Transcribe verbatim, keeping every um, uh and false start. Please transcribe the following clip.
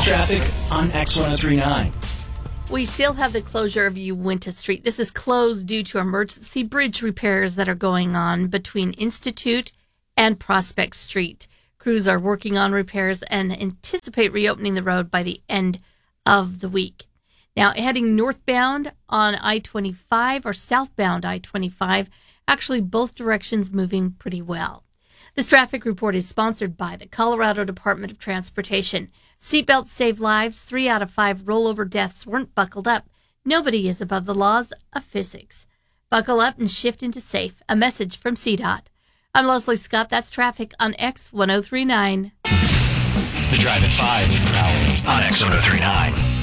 traffic on X ten thirty-nine. We still have the closure of Uinta Street. This is closed due to emergency bridge repairs that are going on between Institute and Prospect Street. Crews are working on repairs and anticipate reopening the road by the end of the week. Now, heading northbound on I twenty-five or southbound I twenty-five, actually both directions moving pretty well. This traffic report is sponsored by the Colorado Department of Transportation. Seatbelts save lives. Three out of five rollover deaths weren't buckled up. Nobody is above the laws of physics. Buckle up and shift into safe. A message from C DOT. I'm Leslie Scott. That's traffic on X ten thirty-nine. The Drive at five with Crowley on X ten thirty-nine.